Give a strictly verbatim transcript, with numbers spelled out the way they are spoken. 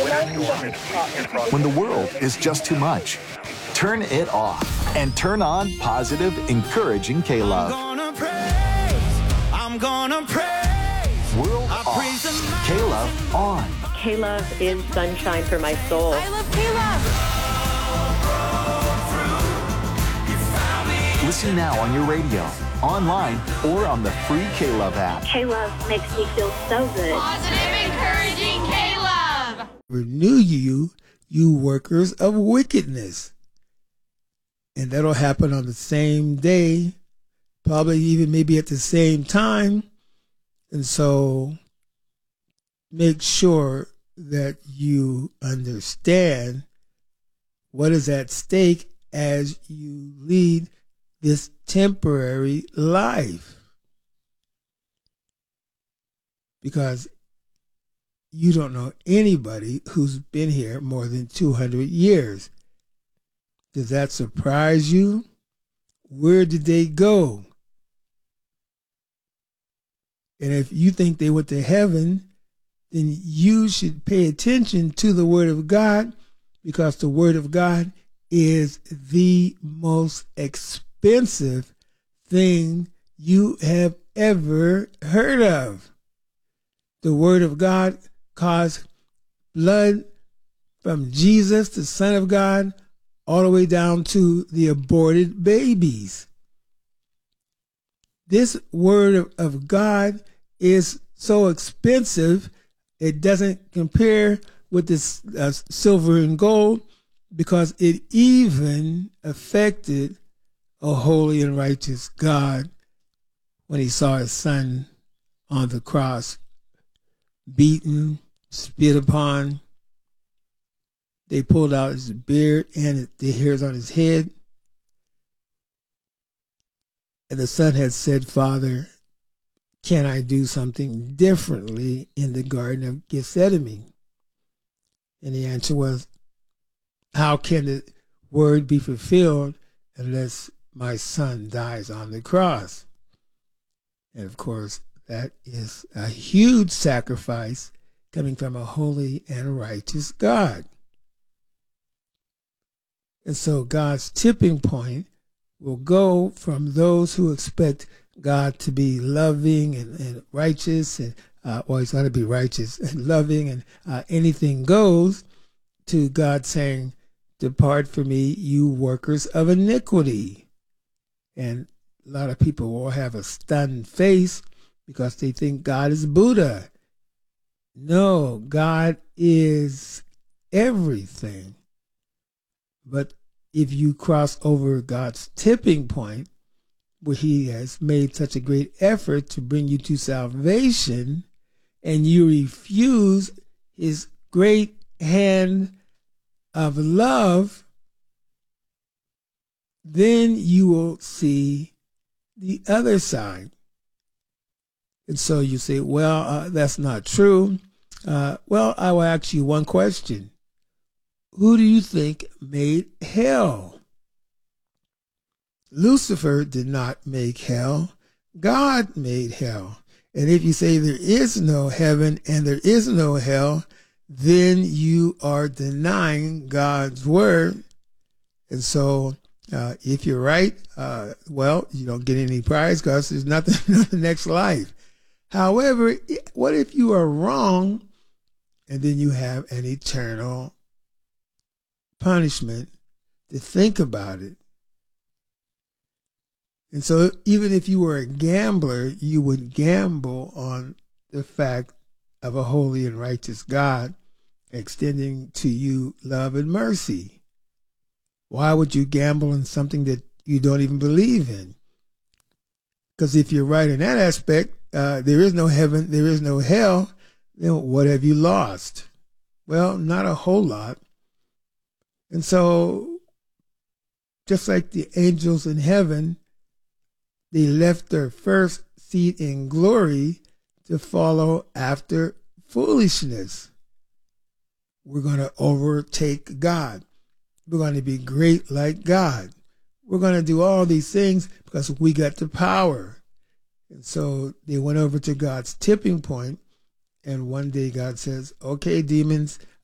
When the world is just too much, turn it off and turn on positive, encouraging K-Love. I'm gonna praise, I'm gonna praise. World I off, praise the K-Love on. K-Love is sunshine for my soul. I love K-Love. Listen now on your radio, online, or on the free K-Love app. K-Love makes me feel so good. Positive, encouraging K-Love. Renew you, you workers of wickedness. And that'll happen on the same day, probably even maybe at the same time. And so make sure that you understand what is at stake as you lead this temporary life. Because you don't know anybody who's been here more than two hundred years. Does that surprise you? Where did they go? And if you think they went to heaven, then you should pay attention to the Word of God, because the Word of God is the most expensive thing you have ever heard of. The Word of God caused blood from Jesus, the Son of God, all the way down to the aborted babies. This Word of, of God is so expensive, it doesn't compare with this uh, silver and gold, because it even affected a holy and righteous God when he saw his son on the cross, beaten, spit upon. They pulled out his beard and the hairs on his head. And the son had said, "Father, can I do something differently in the Garden of Gethsemane?" And the answer was, how can the word be fulfilled unless my son dies on the cross? And of course, that is a huge sacrifice coming from a holy and righteous God. And so God's tipping point will go from those who expect God to be loving and, and righteous, and uh, well, he's going to be righteous and loving, and uh, anything goes, to God saying, "Depart from me, you workers of iniquity." And a lot of people will have a stunned face because they think God is Buddha. No, God is everything. But if you cross over God's tipping point, where he has made such a great effort to bring you to salvation, and you refuse his great hand of love, then you will see the other side. And so you say, well, uh, that's not true. Uh, well, I will ask you one question. Who do you think made hell? Lucifer did not make hell. God made hell. And if you say there is no heaven and there is no hell, then you are denying God's word. And so uh, if you're right, uh, well, you don't get any prize because there's nothing in the next life. However, what if you are wrong and then you have an eternal punishment? To think about it. And so even if you were a gambler, you would gamble on the fact of a holy and righteous God extending to you love and mercy. Why would you gamble on something that you don't even believe in? Because if you're right in that aspect, uh, there is no heaven, there is no hell, then what have you lost? Well, not a whole lot. And so, just like the angels in heaven, they left their first seat in glory to follow after foolishness. We're going to overtake God. We're going to be great like God. We're going to do all these things because we got the power. And so they went over to God's tipping point, and one day God says, okay, demons,